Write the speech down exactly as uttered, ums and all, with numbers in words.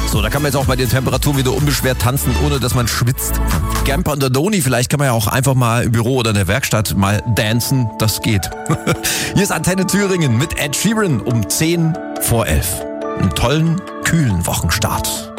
So, da kann man jetzt auch bei den Temperaturen wieder unbeschwert tanzen, ohne dass man schwitzt. Gamper und Doni, vielleicht kann man ja auch einfach mal im Büro oder in der Werkstatt mal dancen, das geht. Hier ist Antenne Thüringen mit Ed Sheeran um zehn vor elf. Einen tollen, kühlen Wochenstart.